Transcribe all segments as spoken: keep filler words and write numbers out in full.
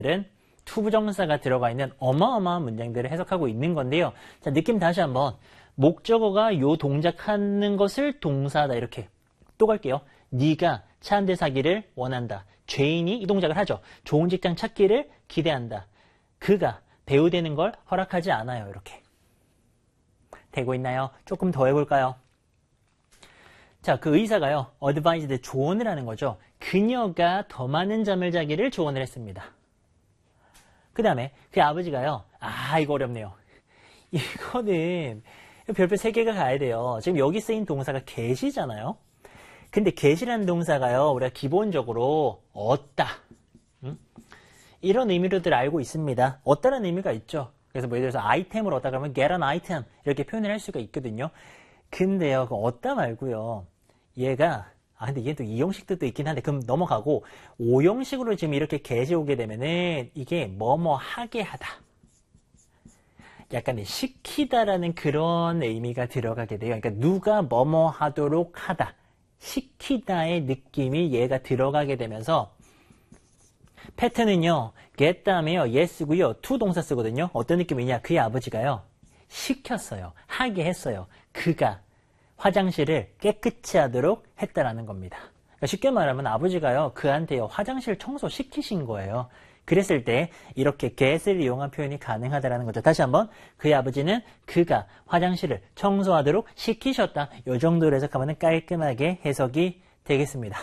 은 투부정사가 들어가 있는 어마어마한 문장들을 해석하고 있는 건데요. 자, 느낌 다시 한번. 목적어가 요 동작하는 것을 동사하다 이렇게 또 갈게요. 네가 차 한 대 사기를 원한다. 죄인이 이 동작을 하죠. 좋은 직장 찾기를 기대한다. 그가 배우 되는 걸 허락하지 않아요. 이렇게 되고 있나요? 조금 더 해볼까요? 자, 그 의사가요. advised 조언을 하는 거죠. 그녀가 더 많은 잠을 자기를 조언을 했습니다. 그 다음에 그 아버지가요. 아, 이거 어렵네요. 이거는 별표 세 개가 가야 돼요. 지금 여기 쓰인 동사가 get이잖아요. 근데 get이라는 동사가요. 우리가 기본적으로 얻다. 응? 이런 의미로들 알고 있습니다. 얻다라는 의미가 있죠. 그래서 뭐 예를 들어서 아이템을 얻다 그러면 get an item 이렇게 표현을 할 수가 있거든요. 근데요. 그 얻다 말고요. 얘가 아 근데 얘는 또 이형식도 또 있긴 한데 그럼 넘어가고 오형식으로 지금 이렇게 get이 오게 되면은 이게 뭐뭐 하게 하다. 약간 시키다라는 그런 의미가 들어가게 돼요. 그러니까 누가 뭐뭐 하도록 하다. 시키다의 느낌이 얘가 들어가게 되면서 패턴은요. get 다음에요. yes고요. to 동사 쓰거든요. 어떤 느낌이냐. 그의 아버지가요. 시켰어요. 하게 했어요. 그가 화장실을 깨끗이 하도록 했다라는 겁니다. 그러니까 쉽게 말하면 아버지가요. 그한테요. 화장실 청소 시키신 거예요. 그랬을 때 이렇게 get을 이용한 표현이 가능하다라는 거죠. 다시 한번 그의 아버지는 그가 화장실을 청소하도록 시키셨다. 이 정도로 해석하면 깔끔하게 해석이 되겠습니다.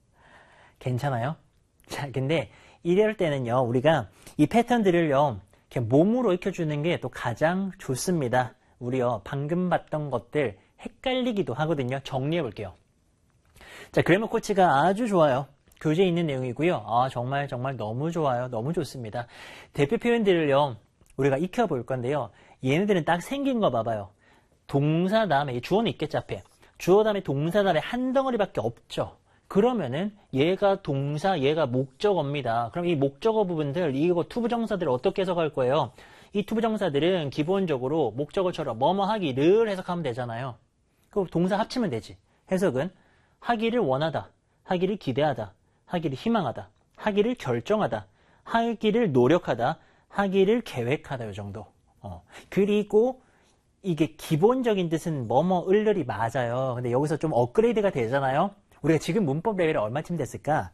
괜찮아요? 자, 근데 이럴 때는요. 우리가 이 패턴들을요. 이렇게 몸으로 익혀주는 게 또 가장 좋습니다. 우리요. 방금 봤던 것들 헷갈리기도 하거든요. 정리해 볼게요. 자, 그래머 코치가 아주 좋아요. 교재에 있는 내용이고요. 아, 정말 정말 너무 좋아요. 너무 좋습니다. 대표 표현들을요. 우리가 익혀볼 건데요. 얘네들은 딱 생긴 거 봐봐요. 동사 다음에 주어는 있겠죠. 앞에. 주어 다음에 동사 다음에 한 덩어리밖에 없죠. 그러면은 얘가 동사, 얘가 목적어입니다. 그럼 이 목적어 부분들, 이거 투부정사들을 어떻게 해석할 거예요? 이 투부정사들은 기본적으로 목적어처럼 뭐뭐 하기를 해석하면 되잖아요. 그럼 동사 합치면 되지. 해석은 하기를 원하다, 하기를 기대하다, 하기를 희망하다, 하기를 결정하다, 하기를 노력하다, 하기를 계획하다 이 정도. 어. 그리고 이게 기본적인 뜻은 뭐뭐 을을이 맞아요. 근데 여기서 좀 업그레이드가 되잖아요. 우리가 지금 문법 레벨이 얼마쯤 됐을까?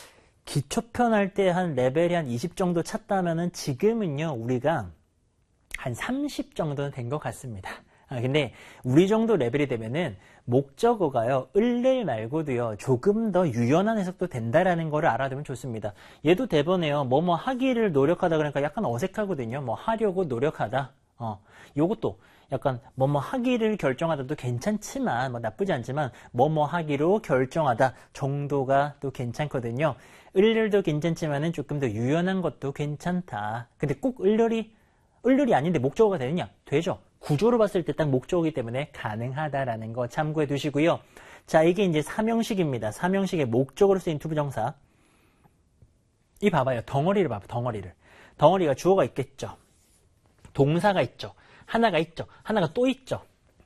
기초편 할 때 한 레벨이 한 이십 정도 찼다면은 지금은요 우리가 한 삼십 정도는 된 것 같습니다. 아, 근데 우리 정도 레벨이 되면은 목적어가요 을을 말고도요 조금 더 유연한 해석도 된다라는 거를 알아두면 좋습니다. 얘도 대번에요 뭐뭐 하기를 노력하다 그러니까 약간 어색하거든요. 뭐 하려고 노력하다. 어, 요것도 약간 뭐뭐 하기를 결정하다도 괜찮지만 뭐 나쁘지 않지만 뭐뭐 하기로 결정하다 정도가 또 괜찮거든요. 을을도 괜찮지만은 조금 더 유연한 것도 괜찮다. 근데 꼭 을을이 을을이 아닌데 목적어가 되느냐? 되죠. 구조로 봤을 때 딱 목적어이기 때문에 가능하다라는 거 참고해 두시고요. 자, 이게 이제 삼형식입니다. 삼형식의 목적어로 쓰인 투부정사. 이 봐봐요. 덩어리를 봐봐. 덩어리를. 덩어리가 주어가 있겠죠. 동사가 있죠. 하나가 있죠. 하나가 또 있죠.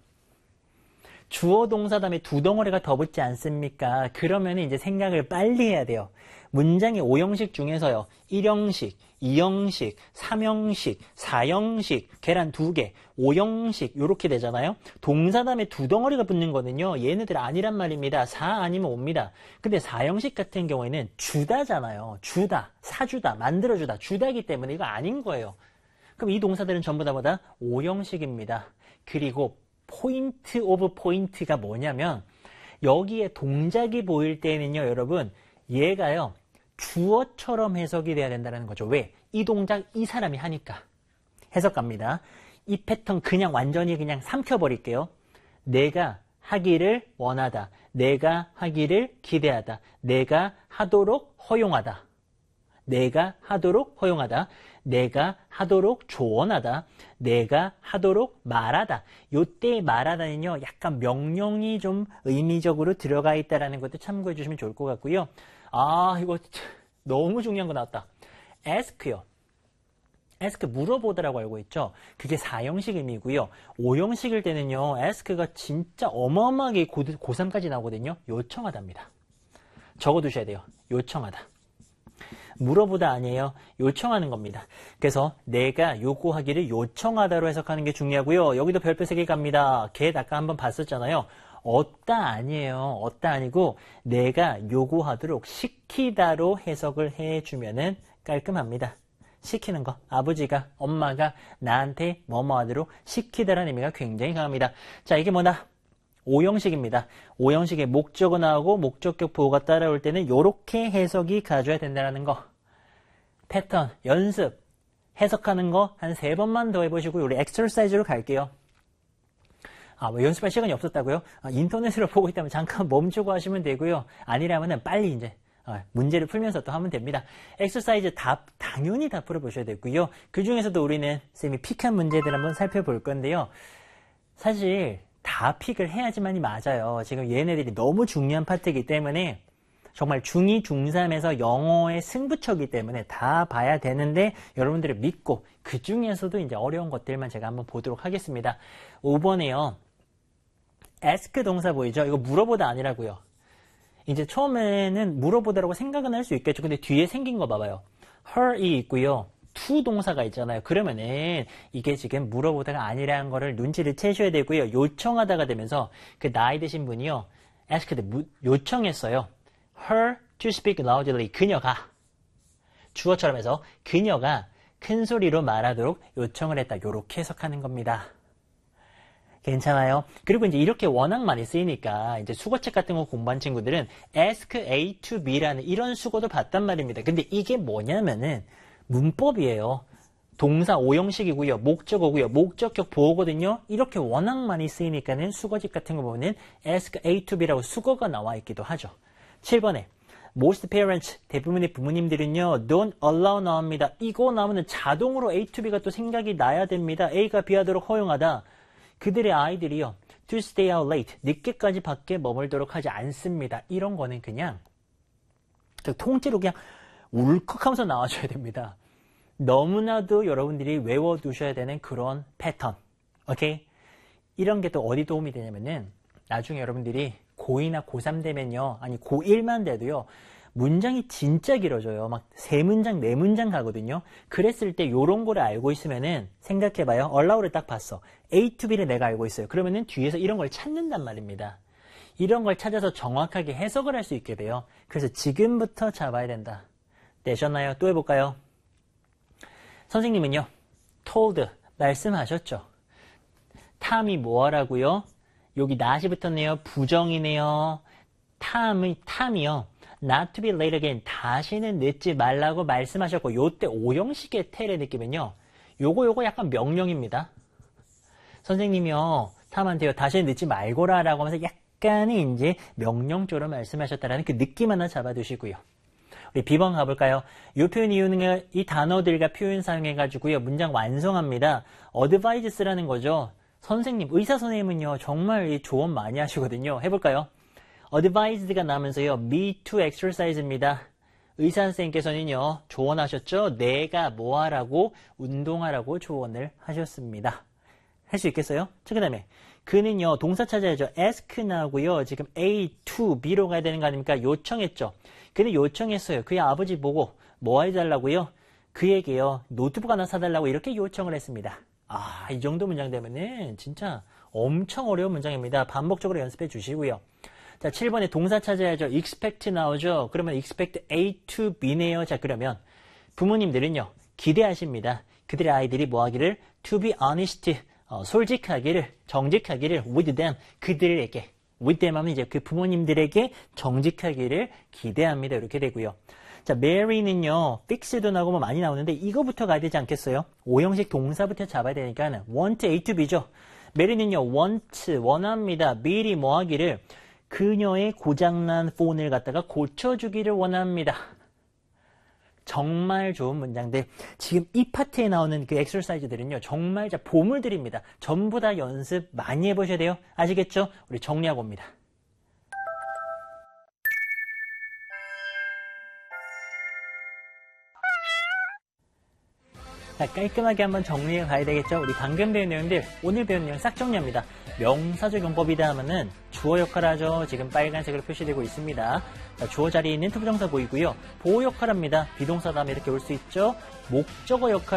주어 동사 다음에 두 덩어리가 더 붙지 않습니까? 그러면 이제 생각을 빨리 해야 돼요. 문장의 오형식 중에서요. 일형식, 이형식, 삼형식, 사형식, 계란 두 개, 오형식 이렇게 되잖아요. 동사 다음에 두 덩어리가 붙는 거는요. 얘네들 아니란 말입니다. 사 아니면 오입니다. 근데 사형식 같은 경우에는 주다잖아요. 주다, 사주다, 만들어주다, 주다기 때문에 이거 아닌 거예요. 그럼 이 동사들은 전부 다 뭐다? 오형식입니다. 그리고 포인트 오브 포인트가 뭐냐면 여기에 동작이 보일 때는요. 여러분 얘가요. 주어처럼 해석이 돼야 된다는 거죠. 왜? 이 동작 이 사람이 하니까. 해석 갑니다. 이 패턴 그냥 완전히 그냥 삼켜버릴게요. 내가 하기를 원하다. 내가 하기를 기대하다. 내가 하도록 허용하다. 내가 하도록 허용하다. 내가 하도록 조언하다. 내가 하도록 말하다. 요때 말하다는요. 약간 명령이 좀 의미적으로 들어가 있다는 것도 참고해 주시면 좋을 것 같고요. 아 이거 너무 중요한 거 나왔다. ask요. ask 물어보다라고 알고 있죠. 그게 사형식 의미고요. 오형식일 때는요. ask가 진짜 어마어마하게 고, 고삼까지 나오거든요. 요청하다입니다. 적어두셔야 돼요. 요청하다. 물어보다 아니에요. 요청하는 겁니다. 그래서 내가 요구하기를 요청하다로 해석하는 게 중요하고요. 여기도 별표 세 개 갑니다. 걔 아까 한번 봤었잖아요. 얻다 아니에요. 얻다 아니고 내가 요구하도록 시키다로 해석을 해주면은 깔끔합니다. 시키는 거. 아버지가, 엄마가 나한테 뭐뭐 하도록 시키다라는 의미가 굉장히 강합니다. 자, 이게 뭐다? 오형식입니다. 오형식의 목적어 나오고 목적격 보호가 따라올 때는 이렇게 해석이 가져야 된다는 거. 패턴, 연습, 해석하는 거 한 세 번만 더 해보시고 우리 엑서사이즈로 갈게요. 아, 뭐 연습할 시간이 없었다고요? 아, 인터넷으로 보고 있다면 잠깐 멈추고 하시면 되고요. 아니라면은 빨리 이제 아, 문제를 풀면서 또 하면 됩니다. 엑서사이즈 답 당연히 다 풀어보셔야 되고요. 그 중에서도 우리는 쌤이 픽한 문제들 한번 살펴볼 건데요. 사실 다 픽을 해야지만이 맞아요. 지금 얘네들이 너무 중요한 파트이기 때문에 정말 중이, 중삼에서 영어의 승부처이기 때문에 다 봐야 되는데 여러분들을 믿고 그 중에서도 이제 어려운 것들만 제가 한번 보도록 하겠습니다. 오 번에요. ask 동사 보이죠? 이거 물어보다 아니라고요. 이제 처음에는 물어보다라고 생각은 할 수 있겠죠. 근데 뒤에 생긴 거 봐봐요. her이 있고요. to 동사가 있잖아요. 그러면은 이게 지금 물어보다가 아니라는 거를 눈치를 채셔야 되고요. 요청하다가 되면서 그 나이 드신 분이요. asked, 요청했어요. her to speak loudly. 그녀가 주어처럼 해서 그녀가 큰 소리로 말하도록 요청을 했다. 요렇게 해석하는 겁니다. 괜찮아요? 그리고 이제 이렇게 워낙 많이 쓰이니까 이제 수거책 같은 거 공부한 친구들은 ask A to B라는 이런 수거도 봤단 말입니다. 근데 이게 뭐냐면은 문법이에요. 동사 오형식이고요. 목적어고요. 목적격 보호거든요. 이렇게 워낙 많이 쓰이니까는 수거집 같은 거 보면은 ask A to B라고 수거가 나와 있기도 하죠. 칠 번에 most parents, 대부분의 부모님들은요, don't allow 나옵니다. 이거 나오면 자동으로 A to B가 또 생각이 나야 됩니다. A가 B하도록 허용하다. 그들의 아이들이요, to stay out late, 늦게까지 밖에 머물도록 하지 않습니다. 이런 거는 그냥 통째로 그냥 울컥하면서 나와줘야 됩니다. 너무나도 여러분들이 외워두셔야 되는 그런 패턴. 오케이? 이런 게 또 어디 도움이 되냐면은 나중에 여러분들이 고이나 고삼 되면요, 아니 고일만 돼도요, 문장이 진짜 길어져요. 막 세 문장, 네 문장 가거든요. 그랬을 때 요런 거를 알고 있으면은 생각해봐요. allow를 딱 봤어. A to B를 내가 알고 있어요. 그러면은 뒤에서 이런 걸 찾는단 말입니다. 이런 걸 찾아서 정확하게 해석을 할 수 있게 돼요. 그래서 지금부터 잡아야 된다. 되셨나요? 또 해볼까요? 선생님은요, told, 말씀하셨죠. 탐이 뭐하라고요? 여기 not이 붙었네요. 부정이네요. 탐이, 탐이요. not to be late again. 다시는 늦지 말라고 말씀하셨고, 요때 오형식의 텔의 느낌은요, 요거 요거 약간 명령입니다. 선생님이요, 탐한테요, 다시는 늦지 말고라 라고 하면서 약간의 이제 명령조로 말씀하셨다라는 그 느낌 하나 잡아두시고요. 우리 비 번 가볼까요? 이 표현 이유는 이 단어들과 표현 사용해가지고요, 문장 완성합니다. advise라는 거죠. 선생님, 의사 선생님은요, 정말 이 조언 많이 하시거든요. 해볼까요? advised가 나오면서요, me to exercise입니다. 의사 선생님께서는요, 조언하셨죠? 내가 뭐 하라고, 운동하라고 조언을 하셨습니다. 할 수 있겠어요? 자, 그 다음에 그는요, 동사 찾아야죠. ask 나오고요, 지금 A to B로 가야 되는 거 아닙니까? 요청했죠. 그는 요청했어요. 그의 아버지 보고 뭐 해달라고요? 그에게요, 노트북 하나 사달라고 이렇게 요청을 했습니다. 아, 이 정도 문장 되면은 진짜 엄청 어려운 문장입니다. 반복적으로 연습해 주시고요. 자, 칠 번에 동사 찾아야죠. expect 나오죠. 그러면 expect A to B네요. 자, 그러면 부모님들은요, 기대하십니다. 그들의 아이들이 뭐 하기를? to be honest, 어, 솔직하기를, 정직하기를 with them, 그들에게. with them 하면 이제 그 부모님들에게 정직하기를 기대합니다. 이렇게 되고요. 자, Mary는요, fix도 나오고 뭐 많이 나오는데 이거부터 가야 되지 않겠어요? 오형식 동사부터 잡아야 되니까 want A to B죠. Mary는요, want, 원합니다. Bill이 뭐 하기를? 그녀의 고장난 폰을 갖다가 고쳐주기를 원합니다. 정말 좋은 문장들. 지금 이 파트에 나오는 그 엑서사이즈들은요, 정말 자 보물들입니다. 전부 다 연습 많이 해보셔야 돼요. 아시겠죠? 우리 정리하고 옵니다. 자, 깔끔하게 한번 정리해 가야 되겠죠? 우리 방금 배운 내용들, 오늘 배운 내용 싹 정리합니다. 명사적 용법이다 하면은 주어 역할을 하죠. 지금 빨간색으로 표시되고 있습니다. 자, 주어 자리에 있는 투부정사 보이고요. 보호 역할합니다. 비동사 다음에 이렇게 올 수 있죠. 목적어 역할